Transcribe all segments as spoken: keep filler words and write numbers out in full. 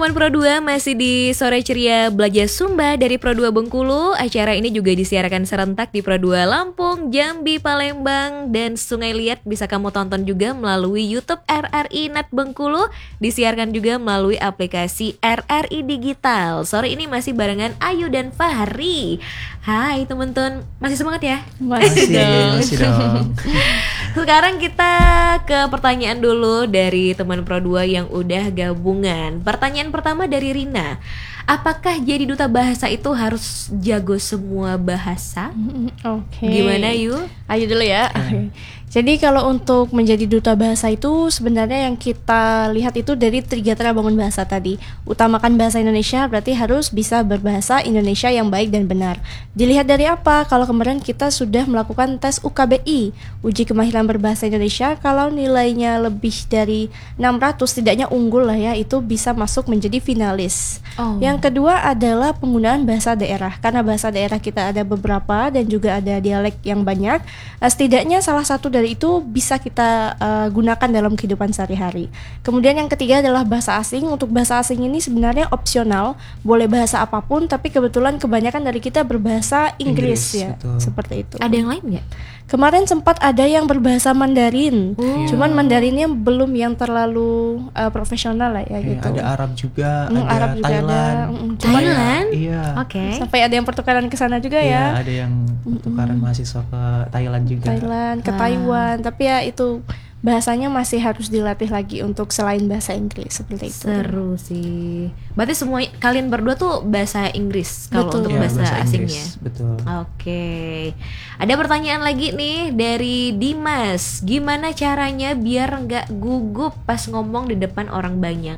teman Pro dua, masih di Sore Ceria Belajar Sumba dari Pro dua Bengkulu. Acara ini juga disiarkan serentak di Pro dua Lampung, Jambi, Palembang, dan Sungai Liat. Bisa kamu tonton juga melalui YouTube R R I Net Bengkulu. Disiarkan juga melalui aplikasi R R I Digital. Sore ini masih barengan Ayu dan Fahri. Hai teman-teman, masih semangat ya? Masih dong. Masih dong. Sekarang kita ke pertanyaan dulu dari teman Pro dua yang udah gabungan. Pertanyaan pertama dari Rina. Apakah jadi duta bahasa itu harus jago semua bahasa? Oke. Okay. Gimana Yu? Ayo dulu ya. Okay. Jadi kalau untuk menjadi duta bahasa itu sebenarnya yang kita lihat itu dari tiga cara bangun bahasa tadi. Utamakan bahasa Indonesia berarti harus bisa berbahasa Indonesia yang baik dan benar. Dilihat dari apa? Kalau kemarin kita sudah melakukan tes U K B I, uji kemahiran berbahasa Indonesia, kalau nilainya lebih dari enam ratus tidaknya unggul lah ya, itu bisa masuk menjadi finalis. Oh. Yang kedua adalah penggunaan bahasa daerah. Karena bahasa daerah kita ada beberapa dan juga ada dialek yang banyak. Setidaknya salah satu dari itu bisa kita uh, gunakan dalam kehidupan sehari-hari. Kemudian yang ketiga adalah bahasa asing. Untuk bahasa asing ini sebenarnya opsional, boleh bahasa apapun, tapi kebetulan kebanyakan dari kita berbahasa Inggris, Inggris ya, betul. Seperti itu. Ada yang lain nggak? Kemarin sempat ada yang berbahasa Mandarin, oh. Cuman Mandarinnya belum yang terlalu uh, profesional lah ya, ya gitu. Ada Arab juga, mm, ada Arab juga Thailand. Ada. Mm, Thailand? Iya. Oke. Okay. Sampai ada yang pertukaran ke sana juga iya, ya. Ada yang pertukaran mm-mm. mahasiswa ke Thailand juga. Thailand, ke ah. Taiwan. Tapi ya itu bahasanya masih harus dilatih lagi untuk selain bahasa Inggris seperti itu. Seru sih. Berarti semua kalian berdua tuh bahasa Inggris kalau untuk ya, bahasa, bahasa asingnya. Inggris, betul. Oke. Okay. Ada pertanyaan lagi nih dari Dimas. Gimana caranya biar nggak gugup pas ngomong di depan orang banyak?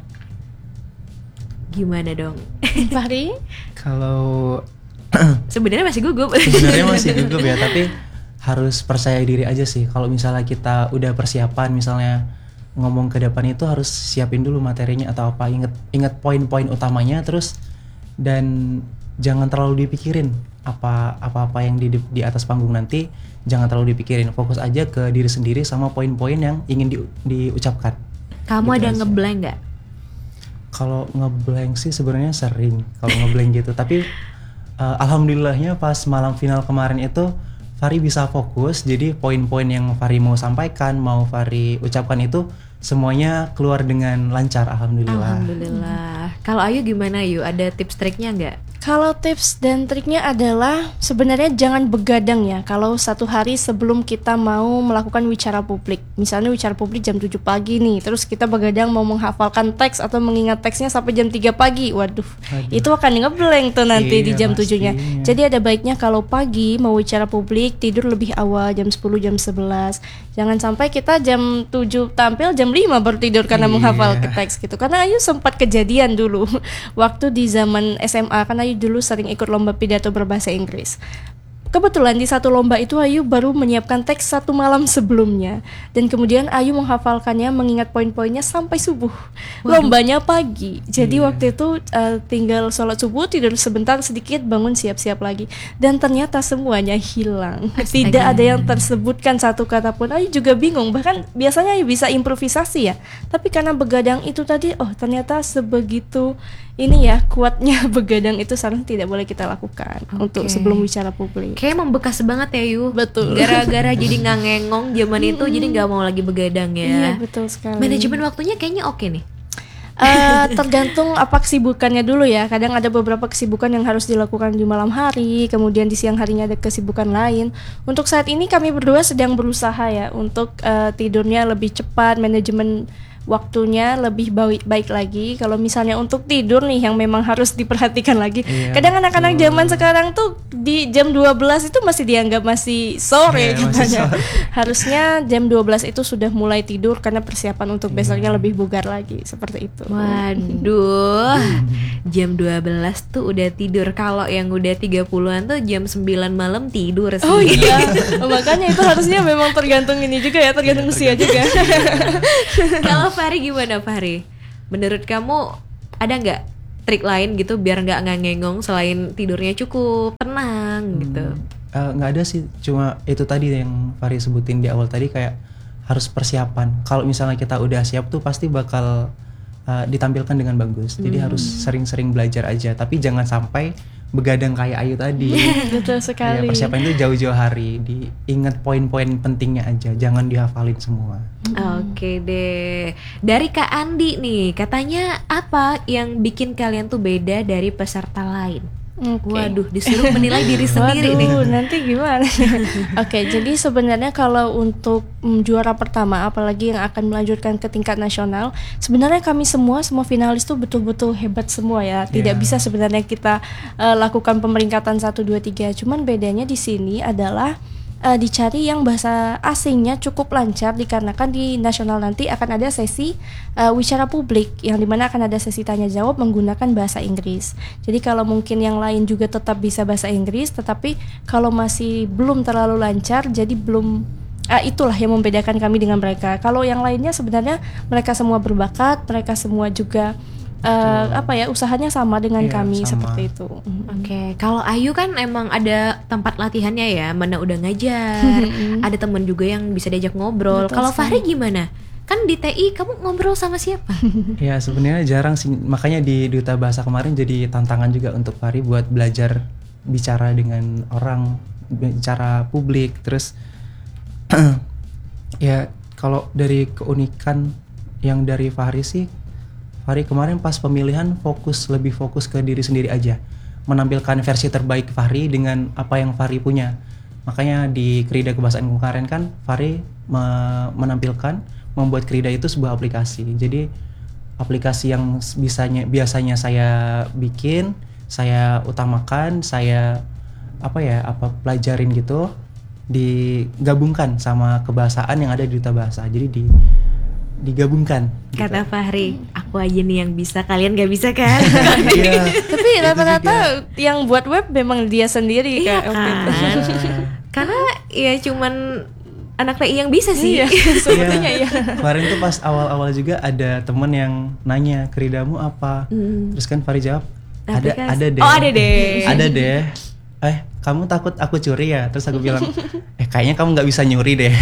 Gimana dong? Fahri? Kalau sebenarnya masih gugup. Sebenarnya masih gugup ya, tapi harus percaya diri aja sih. Kalau misalnya kita udah persiapan, misalnya ngomong ke depan itu harus siapin dulu materinya atau apa, inget inget poin-poin utamanya, terus dan jangan terlalu dipikirin apa apa-apa yang di di atas panggung nanti, jangan terlalu dipikirin, fokus aja ke diri sendiri sama poin-poin yang ingin di, diucapkan. Kamu gitu ada ngeblank nggak? Kalau ngeblank sih sebenarnya sering kalau ngeblank gitu, tapi uh, alhamdulillahnya pas malam final kemarin itu Fahri bisa fokus, jadi poin-poin yang Fahri mau sampaikan, mau Fahri ucapkan itu semuanya keluar dengan lancar, alhamdulillah. Alhamdulillah. Kalau Ayu gimana Ayu? Ada tips triknya nggak? Kalau tips dan triknya adalah sebenarnya jangan begadang ya. Kalau satu hari sebelum kita mau melakukan wicara publik, misalnya wicara publik jam tujuh pagi nih, terus kita begadang mau menghafalkan teks atau mengingat teksnya sampai jam tiga pagi, waduh, Aduh. itu akan ngeblank tuh nanti iya, di jam tujuh-nya. Jadi ada baiknya kalau pagi mau wicara publik tidur lebih awal, jam sepuluh, jam sebelas. Jangan sampai kita jam tujuh tampil, jam lima baru tidur karena iya. menghafal ke teks gitu. Karena Ayu sempat kejadian dulu waktu di zaman S M A, karena Ayu dulu sering ikut lomba pidato berbahasa Inggris. Kebetulan di satu lomba itu Ayu baru menyiapkan teks satu malam sebelumnya, dan kemudian Ayu menghafalkannya, mengingat poin-poinnya sampai subuh. Waduh. Lombanya pagi, jadi yeah. waktu itu uh, tinggal sholat subuh, tidur sebentar sedikit, bangun siap-siap lagi, dan ternyata semuanya hilang. Astaga. Tidak ada yang tersebutkan satu kata pun. Ayu juga bingung, bahkan biasanya Ayu bisa improvisasi ya, tapi karena begadang itu tadi, oh ternyata sebegitu ini ya kuatnya begadang itu seharusnya tidak boleh kita lakukan okay. untuk sebelum bicara publik. Kayak membekas banget ya Yu. Betul. Gara-gara jadi nggak ngengong zaman itu, jadi nggak mau lagi begadang ya. Iya betul sekali. Manajemen waktunya kayaknya oke nih. Uh, tergantung apa kesibukannya dulu ya. Kadang ada beberapa kesibukan yang harus dilakukan di malam hari, kemudian di siang harinya ada kesibukan lain. Untuk saat ini kami berdua sedang berusaha ya untuk uh, tidurnya lebih cepat, manajemen waktunya lebih baik, baik lagi. Kalau misalnya untuk tidur nih yang memang harus diperhatikan lagi. Iya, kadang anak-anak betul. Zaman sekarang tuh di jam dua belas itu masih dianggap masih sore iya, katanya. Masih sore. Harusnya jam dua belas itu sudah mulai tidur karena persiapan untuk iya. besoknya lebih bugar lagi, seperti itu. Waduh. Jam dua belas tuh udah tidur. Kalau yang udah tiga puluhan tuh jam sembilan malam tidur sih. Oh iya. Makanya itu harusnya memang tergantung ini juga ya, tergantung usia juga. Kalau Fahri gimana Fahri? Menurut kamu ada nggak trik lain gitu biar nggak ngangengong selain tidurnya cukup tenang hmm, gitu? Nggak uh, ada sih, cuma itu tadi yang Fahri sebutin di awal tadi, kayak harus persiapan. Kalau misalnya kita udah siap tuh pasti bakal uh, ditampilkan dengan bagus. Jadi Hmm. harus sering-sering belajar aja, tapi jangan sampai begadang kayak Ayu tadi. Betul Ya, sekali. persiapan itu jauh-jauh hari, diingat poin-poin pentingnya aja, jangan dihafalin semua. Oke deh. Dari Kak Andi nih, katanya apa yang bikin kalian tuh beda dari peserta lain? Oke. Waduh, disuruh menilai diri sendiri nih. Waduh, nanti gimana? Oke, jadi sebenarnya kalau untuk mm, juara pertama, apalagi yang akan melanjutkan ke tingkat nasional, sebenarnya kami semua, semua finalis tuh betul-betul hebat semua ya. Tidak Ya. bisa sebenarnya kita eh, lakukan pemeringkatan satu, dua, tiga. Cuman bedanya di sini adalah eh, dicari yang bahasa asingnya cukup lancar, dikarenakan di nasional nanti akan ada sesi eh, wicara publik yang dimana akan ada sesi tanya jawab menggunakan bahasa Inggris. Jadi kalau mungkin yang lain juga tetap bisa bahasa Inggris, tetapi kalau masih belum terlalu lancar, jadi belum eh, itulah yang membedakan kami dengan mereka. Kalau yang lainnya sebenarnya mereka semua berbakat, mereka semua juga eh, apa ya, usahanya sama dengan Iya, kami sama. seperti itu. Oke, kalau Ayu kan emang ada tempat latihannya ya, mana udah ngajar, ada temen juga yang bisa diajak ngobrol. Betul Kalau Fahri sekali. gimana? Kan di T I kamu ngobrol sama siapa? Ya sebenarnya jarang sih, makanya di Duta Bahasa kemarin jadi tantangan juga untuk Fahri buat belajar bicara dengan orang, bicara publik. Terus ya kalau dari keunikan yang dari Fahri sih, Fahri kemarin pas pemilihan fokus, lebih fokus ke diri sendiri aja, menampilkan versi terbaik Fahri dengan apa yang Fahri punya. Makanya di Krida Kebahasaan kemarin kan Fahri me- menampilkan, membuat Krida itu sebuah aplikasi. Jadi aplikasi yang bisanya biasanya saya bikin, saya utamakan, saya apa ya, apa pelajarin gitu, digabungkan sama kebahasaan yang ada di Duta Bahasa. Jadi di digabungkan gitu. Kata Fahri, aku aja nih yang bisa, kalian gak bisa kan? Iya. Tapi rata-rata yang buat web memang dia sendiri Iya Kak, waktu itu. kan? Karena ya cuman anak T I yang bisa sih. Iya, sepertinya ya. Kemarin tuh pas awal-awal juga ada temen yang nanya, Kridamu apa? Hmm. Terus kan Fahri jawab, ada Aplikasi. ada deh. Oh, ada deh. Ada deh. Eh, kamu takut aku curi ya? Terus aku bilang, eh kayaknya kamu nggak bisa nyuri deh.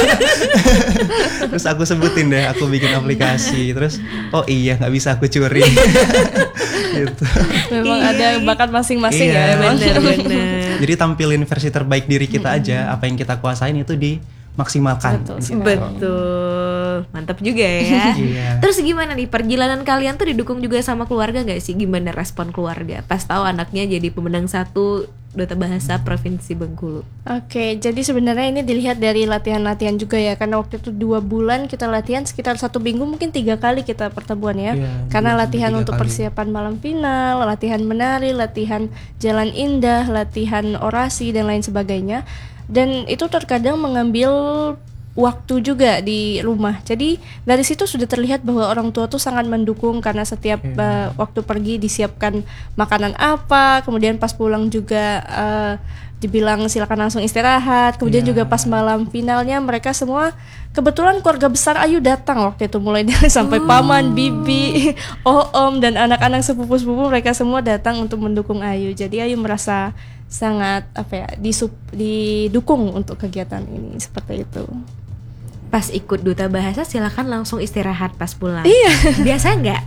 Terus aku sebutin deh, aku bikin aplikasi. Terus, oh iya nggak bisa aku curi. Gitu. Memang Iya, ada iya. bakat masing-masing Iya. ya memang. Bener-bener. Jadi tampilin versi terbaik diri kita aja. Apa yang kita kuasain itu dimaksimalkan. Betul, gitu. Betul, mantap juga ya. Iya. Terus gimana nih perjalanan kalian tuh didukung juga sama keluarga gak sih? Gimana respon keluarga pas tahu anaknya jadi pemenang satu Duta Bahasa Provinsi Bengkulu? Oke, jadi sebenarnya ini dilihat dari latihan-latihan juga ya, karena waktu itu dua bulan kita latihan, sekitar satu minggu mungkin tiga kali kita pertemuan ya. Iya, Karena dua sampai latihan tiga untuk kali. persiapan malam final, latihan menari, latihan jalan indah, latihan orasi dan lain sebagainya. Dan itu terkadang mengambil waktu juga di rumah. Jadi dari situ sudah terlihat bahwa orang tua tuh sangat mendukung, karena setiap Iya. uh, waktu pergi disiapkan makanan apa, kemudian pas pulang juga uh, dibilang silakan langsung istirahat. Kemudian Iya. juga pas malam finalnya mereka semua, kebetulan keluarga besar Ayu datang waktu itu, mulai dari sampai paman, bibi, oh om dan anak-anak sepupu-sepupu, mereka semua datang untuk mendukung Ayu. Jadi Ayu merasa sangat apa ya, disup, didukung untuk kegiatan ini seperti itu. Pas ikut Duta Bahasa silakan langsung istirahat pas pulang. Iya. Biasa nggak?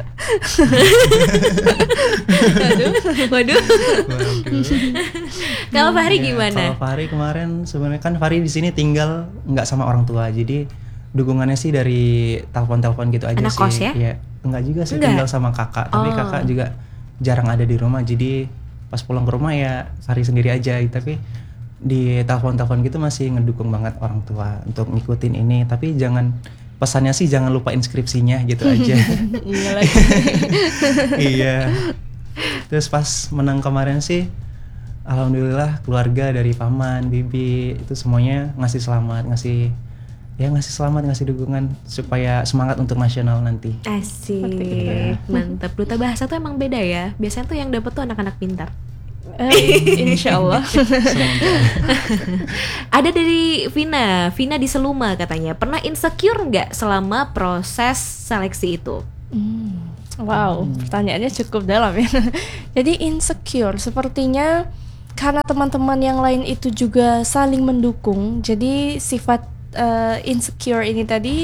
Waduh, waduh. Waduh. Kalau Fahri Iya, gimana? Kalau Fahri kemarin sebenarnya kan Fahri di sini tinggal nggak sama orang tua, jadi dukungannya sih dari telepon-telepon gitu aja Anak sih. kos ya? Iya, enggak juga sih, Enggak? tinggal sama kakak, tapi Oh. kakak juga jarang ada di rumah, jadi pas pulang ke rumah ya Fahri sendiri aja. Tapi di telepon-telepon gitu masih ngedukung banget orang tua untuk ngikutin ini. Tapi jangan, pesannya sih jangan lupa inskripsinya gitu aja. Iya lagi. Iya. Terus pas menang kemarin sih, alhamdulillah keluarga dari paman, bibi itu semuanya ngasih selamat, ngasih ya ngasih selamat, ngasih dukungan supaya semangat untuk nasional nanti. Asik, mantap. Duta Bahasa tuh emang beda ya. Biasanya tuh yang dapet tuh anak-anak pintar. Eh, insya Allah. Ada dari Vina, Vina di Seluma katanya, pernah insecure nggak selama proses seleksi itu? Hmm, wow, pertanyaannya cukup dalam ya. Jadi insecure, sepertinya karena teman-teman yang lain itu juga saling mendukung. Jadi sifat uh, insecure ini tadi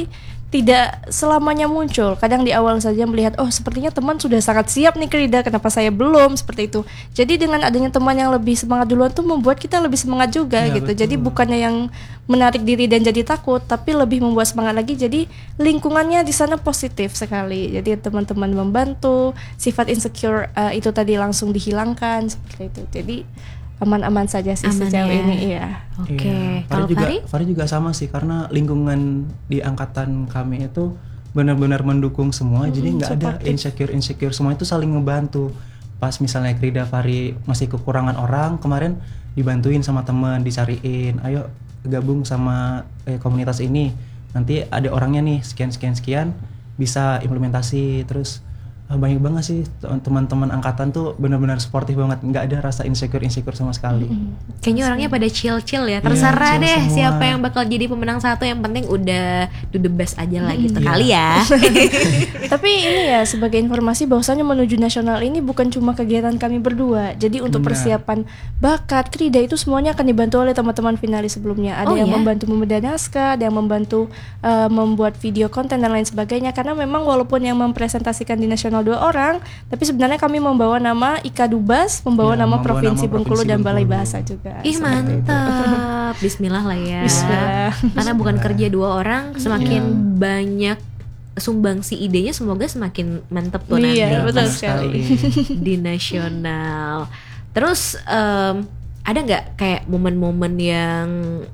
tidak selamanya muncul. Kadang di awal saja melihat, oh sepertinya teman sudah sangat siap nih Krida, kenapa saya belum, seperti itu. Jadi dengan adanya teman yang lebih semangat duluan tuh membuat kita lebih semangat juga Ya, gitu. betul. Jadi bukannya yang menarik diri dan jadi takut, tapi lebih membuat semangat lagi. Jadi lingkungannya di sana positif sekali. Jadi teman-teman membantu, sifat insecure uh, itu tadi langsung dihilangkan seperti itu. Jadi aman-aman saja sih Aman sejauh ya. ini, iya. Oke, Iya. kalau juga, Fahri? Fahri juga sama sih, karena lingkungan di angkatan kami itu benar-benar mendukung semua, jadi nggak ada supportive. insecure insecure, semua itu saling ngebantu. Pas misalnya Krida, Fahri masih kekurangan orang, kemarin dibantuin sama teman, dicariin, ayo gabung sama eh, komunitas ini, nanti ada orangnya nih sekian sekian sekian, bisa implementasi. Terus ah, banyak banget sih teman-teman angkatan tuh benar-benar sportif banget, nggak ada rasa insecure insecure sama sekali. Kayaknya orangnya pada chill-chill ya. Terserah chill deh semua. siapa yang bakal jadi pemenang satu, yang penting udah do the best aja lah gitu kali ya. Tapi ini ya sebagai informasi bahwasanya menuju nasional ini bukan cuma kegiatan kami berdua. Jadi untuk Benar. persiapan bakat Krida itu semuanya akan dibantu oleh teman-teman finalis sebelumnya. Ada Oh, yang ya? membantu membedah naskah, ada yang membantu uh, membuat video konten dan lain sebagainya. Karena memang walaupun yang mempresentasikan di nasional dua orang, tapi sebenarnya kami membawa nama Ika Dubas, membawa Ya, nama membawa Provinsi nama Bengkulu Provinsi dan Balai Bengkulu. Bahasa juga. Ih Seperti itu. mantap. Bismillah lah ya. Bismillah. Karena bukan kerja dua orang, semakin Iya. banyak sumbangsi idenya semoga semakin mantep tuh Iya, nanti Ya, betul benar sekali. di nasional. Terus em, ada nggak kayak momen-momen yang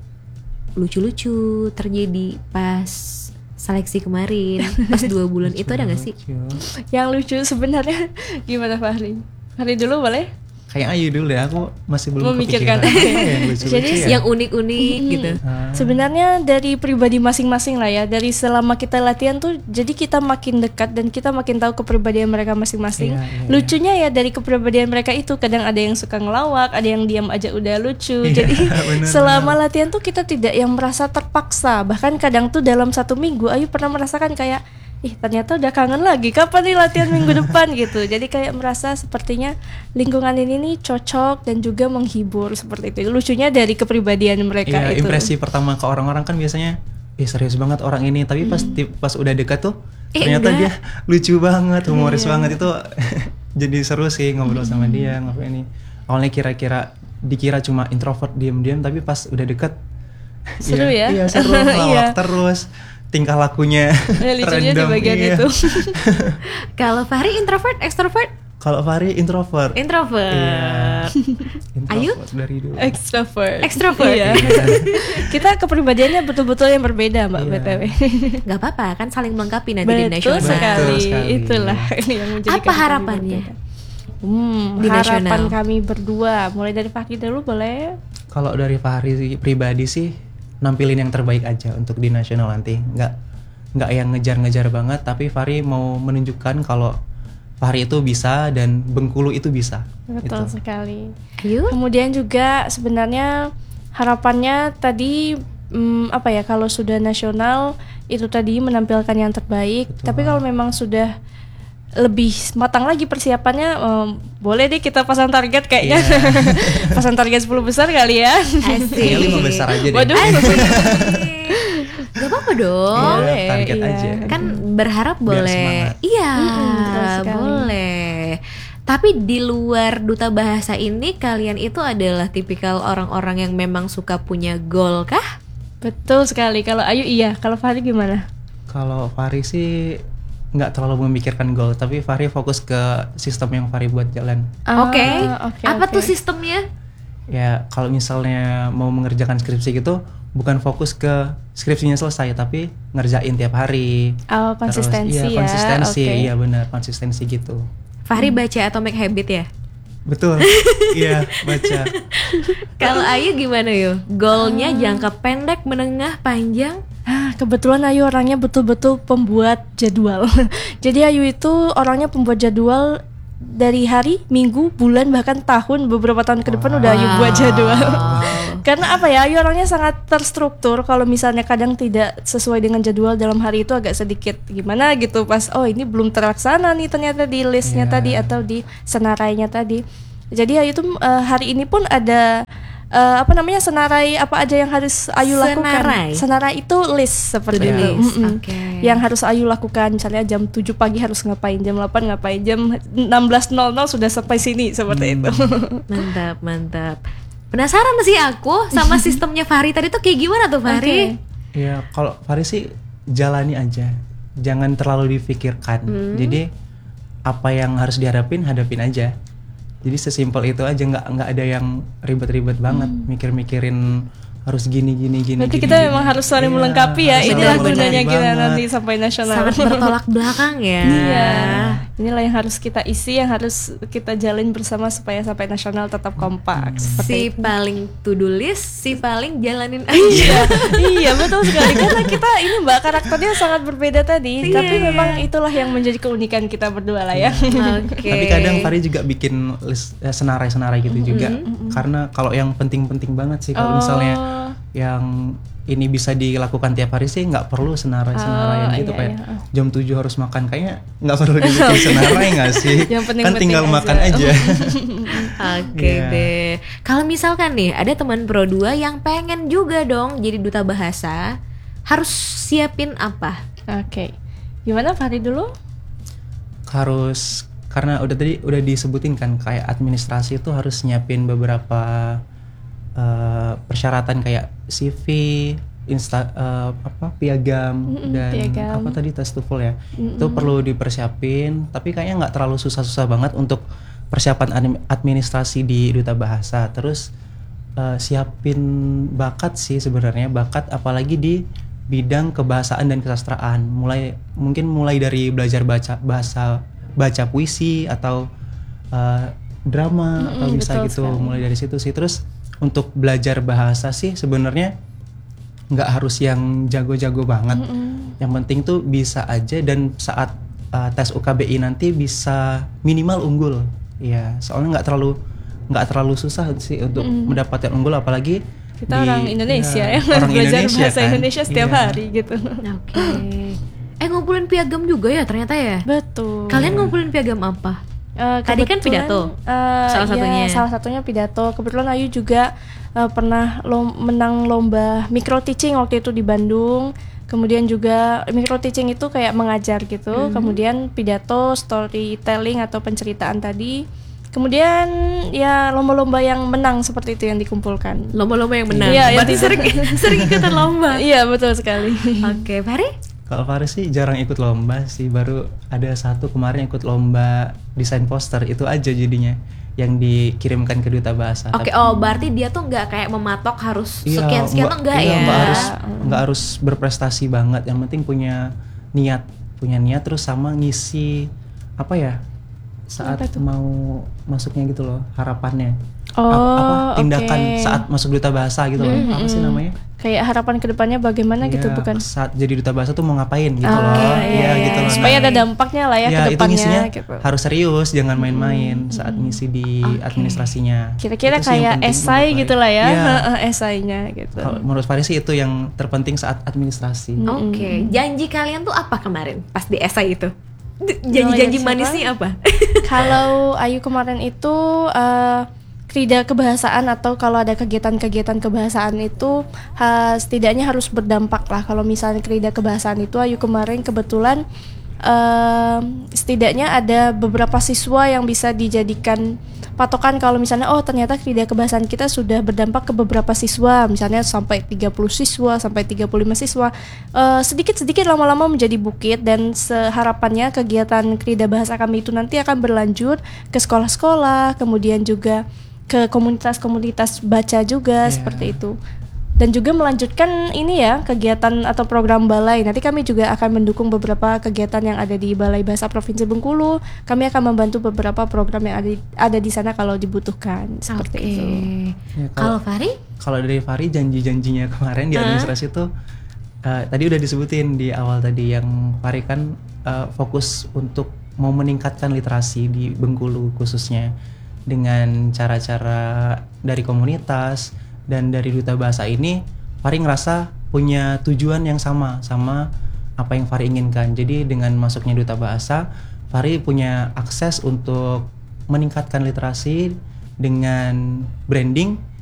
lucu-lucu terjadi pas seleksi kemarin, pas dua bulan itu ada nggak sih? Lucu. Yang lucu sebenarnya gimana Fahri? Fahri dulu boleh? Kayak Ayu dulu deh, aku masih belum Memikirkan. kepikiran. Yang lucu-lucu Jadi ya. Yang unik-unik gitu. Ah, Sebenarnya dari pribadi masing-masing lah ya. Dari selama kita latihan tuh, jadi kita makin dekat dan kita makin tahu kepribadian mereka masing-masing. Iya, iya, iya. Lucunya ya dari kepribadian mereka itu, kadang ada yang suka ngelawak, ada yang diam aja udah lucu. Iya, Jadi benar, selama latihan tuh kita tidak yang merasa terpaksa. Bahkan kadang tuh dalam satu minggu Ayu pernah merasakan kayak, ih ternyata udah kangen lagi, kapan nih latihan minggu depan gitu. Jadi kayak merasa sepertinya lingkungan ini nih cocok dan juga menghibur seperti itu. Lucunya dari kepribadian mereka Iya, itu. impresi pertama ke orang-orang kan biasanya, ih serius banget orang ini, tapi pas ti- pas udah dekat tuh Eh, ternyata enggak. dia lucu banget, humoris banget, itu jadi seru sih ngobrol sama dia, ngobrol ini. Awalnya kira-kira dikira cuma introvert diam-diam, tapi pas udah deket Seru ya? Iya, seru, Iya. ngelawak terus, tingkah lakunya Ya, lucunya di random, bagian iya. itu. Kalau Fahri introvert, extrovert? Kalau Fahri introvert. Introvert. Iya. Ayu? Introvert dari dulu. Extrovert. Extrovert. Iya. Kita kepribadiannya betul-betul yang berbeda Mbak Iya. B T W. Gak apa-apa, kan saling melengkapi nanti di Betul nasional. sekali. Betul sekali. Itulah yang menjadikan Apa kami harapannya? berbeda. Hmm, Di harapan nasional? kami berdua, mulai dari Fahri dulu boleh? Kalau dari Fahri pribadi sih nampilin yang terbaik aja untuk di nasional nanti. Nggak nggak yang ngejar-ngejar banget, tapi Fahri mau menunjukkan kalau Fahri itu bisa dan Bengkulu itu bisa. Betul Gitu. sekali. Ayo. Kemudian juga sebenarnya harapannya tadi hmm, apa ya, kalau sudah nasional itu tadi menampilkan yang terbaik. Betul. Tapi kalau memang sudah lebih matang lagi persiapannya, em, boleh deh kita pasang target kayaknya. Iya. Pasang target sepuluh besar kali ya. Asik. Kayaknya lima besar aja deh. Waduh. Asik. Gak apa-apa dong. Iya, Boleh, target iya. aja. Kan berharap Biar boleh. semangat. Iya, Mm-mm, betul sekali. boleh. Tapi di luar duta bahasa ini, kalian itu adalah tipikal orang-orang yang memang suka punya goal kah? Betul sekali. Kalau Ayu iya, kalau Fahri gimana? Kalau Fahri sih nggak terlalu memikirkan goal, tapi Fahri fokus ke sistem yang Fahri buat jalan. Oke. Ah, oke, Apa oke. tuh sistemnya? Ya kalau misalnya mau mengerjakan skripsi gitu, bukan fokus ke skripsinya selesai, tapi ngerjain tiap hari. Oh, konsistensi Terus, iya, ya. konsistensi, Oke. iya benar, konsistensi gitu. Fahri baca Atomic Habit ya? Betul, iya baca. Kalau Ayu gimana yo? Goalnya jangka pendek, menengah, panjang? Ah, kebetulan Ayu orangnya betul-betul pembuat jadwal. Jadi Ayu itu orangnya pembuat jadwal dari hari, minggu, bulan, bahkan tahun, beberapa tahun ke depan udah Ayu buat jadwal. Karena apa ya, Ayu orangnya sangat terstruktur. Kalau misalnya kadang tidak sesuai dengan jadwal dalam hari itu agak sedikit gimana gitu, pas oh ini belum terlaksana nih ternyata di listnya Iya. tadi atau di senarainya tadi. Jadi Ayu tuh eh, hari ini pun ada eh, apa namanya senarai apa aja yang harus Ayu lakukan. Senarai? Senarai itu list seperti To-do itu. list, Mm-mm. oke. Yang harus Ayu lakukan, misalnya jam tujuh pagi harus ngapain, jam delapan ngapain, jam enam belas nol nol sudah sampai sini seperti itu. Mantap, mantap. Penasaran sih aku sama sistemnya Fahri tadi tuh kayak gimana tuh Fahri? Oke. Ya kalau Fahri sih jalani aja, jangan terlalu difikirkan. Hmm. Jadi apa yang harus dihadapin hadapin aja. Jadi sesimpel itu aja, nggak nggak ada yang ribet-ribet banget mikir-mikirin harus gini gini gini. Berarti gini, kita gini. memang harus saling Iya, melengkapi ya. harus Inilah saling gunanya melengkapi kita banget. nanti sampai nasional. Sangat bertolak belakang ya. Iya. Inilah yang harus kita isi, yang harus kita jalin bersama supaya sampai nasional tetap kompak. Seperti Si itu. paling to-do list, si paling jalanin aja. Iya, iya betul sekali. Karena kita ini Mbak karakternya sangat berbeda tadi, Iya, tapi iya. memang itulah yang menjadi keunikan kita berdua lah ya. Oke. Tapi kadang Fahri juga bikin list eh, senarai-senarai gitu juga. Karena kalau yang penting-penting banget sih, kalau Oh. misalnya yang ini bisa dilakukan tiap hari sih nggak perlu senarai-senaraian Oh, gitu iya, kayak iya. jam tujuh harus makan, kayaknya nggak perlu dibikin senarai nggak sih? Yang Kan penting-penting tinggal aja. makan aja. Oke Iya. deh. Kalau misalkan nih ada teman Pro dua yang pengen juga dong jadi duta bahasa, harus siapin apa? Oke. Gimana Fahri dulu? Harus, karena udah tadi udah disebutin kan kayak administrasi itu harus nyiapin beberapa eh, persyaratan kayak C V, insta eh, apa piagam Mm-mm, dan piagam. apa tadi tes TOEFL ya. Itu perlu dipersiapin, tapi kayaknya nggak terlalu susah-susah banget untuk persiapan admi- administrasi di duta bahasa. Terus eh, siapin bakat sih sebenarnya, bakat apalagi di bidang kebahasaan dan kesastraan. Mulai mungkin mulai dari belajar baca bahasa baca puisi atau eh, drama atau Mm-mm, bisa betul gitu. sekali. Mulai dari situ sih. Terus untuk belajar bahasa sih sebenarnya nggak harus yang jago-jago banget. Yang penting tuh bisa aja, dan saat uh, tes U K B I nanti bisa minimal unggul. Ya, soalnya nggak terlalu nggak terlalu susah sih untuk mendapatkan unggul, apalagi Kita di- orang Indonesia ya, yang orang belajar Indonesia bahasa kan. Indonesia setiap Iya. hari gitu. Oke. Eh ngumpulin piagam juga ya ternyata ya? Betul. Kalian ngumpulin piagam apa? Eh, Tadi kan kebetulan, pidato. eh, Salah ya, satunya. salah satunya pidato. Kebetulan Ayu juga eh, pernah lom- menang lomba micro teaching waktu itu di Bandung. Kemudian juga micro teaching itu kayak mengajar gitu. Kemudian pidato, storytelling atau penceritaan tadi. Kemudian ya lomba-lomba yang menang seperti itu yang dikumpulkan. Lomba-lomba yang menang. Iya, Berarti yang- sering sering ikutan lomba. Iya betul sekali. Oke, Fahri? Kalau Faris sih jarang ikut lomba sih, baru ada satu kemarin ikut lomba desain poster, itu aja jadinya yang dikirimkan ke duta bahasa. Oke, Tapi- oh berarti dia tuh nggak kayak mematok harus Iya, sekian-sekian tuh enggak iya, ya? nggak harus nggak harus berprestasi banget, yang penting punya niat, punya niat terus sama ngisi apa ya saat Apa tuh? mau masuknya gitu loh, harapannya. Oh, apa, apa tindakan oke. saat masuk duta bahasa gitu loh, apa sih namanya? Kayak harapan kedepannya bagaimana gitu Iya, bukan? saat jadi duta bahasa tuh mau ngapain gitu Ah, loh. iya, Iya, iya. gitu loh. Supaya Nah, ada dampaknya lah ya, ya, ke itu depannya ngisinya gitu. harus serius, jangan main-main saat ngisi di administrasinya. Kira-kira Itu sih yang kayak penting esai menurut gitu Faris. lah ya, Iya. Heeh, esainya gitu. Kalau menurut Faris sih itu yang terpenting saat administrasi. Oke, janji kalian tuh apa kemarin pas di esai itu? D- Janji-janji Janji manisnya apa? Kalau Ayu kemarin itu eh, krida kebahasaan atau kalau ada kegiatan-kegiatan kebahasaan itu ha, setidaknya harus berdampak lah. Kalau misalnya krida kebahasaan itu Ayu kemarin kebetulan eh, setidaknya ada beberapa siswa yang bisa dijadikan patokan kalau misalnya oh ternyata krida kebahasaan kita sudah berdampak ke beberapa siswa, misalnya sampai tiga puluh siswa sampai tiga puluh lima siswa. Eh, sedikit-sedikit lama-lama menjadi bukit, dan seharapannya kegiatan krida bahasa kami itu nanti akan berlanjut ke sekolah-sekolah, kemudian juga ke komunitas-komunitas baca juga Iya. seperti itu. Dan juga melanjutkan ini ya kegiatan atau program balai. Nanti kami juga akan mendukung beberapa kegiatan yang ada di Balai Bahasa Provinsi Bengkulu. Kami akan membantu beberapa program yang ada di, ada di sana kalau dibutuhkan seperti Oke. itu. Ya, Kalau Fahri? Kalau dari Fahri janji-janjinya kemarin di administrasi itu eh, tadi udah disebutin di awal tadi, yang Fahri kan eh, fokus untuk mau meningkatkan literasi di Bengkulu khususnya dengan cara-cara dari komunitas dan dari duta bahasa ini. Fahri ngerasa punya tujuan yang sama sama apa yang Fahri inginkan. Jadi dengan masuknya duta bahasa, Fahri punya akses untuk meningkatkan literasi dengan branding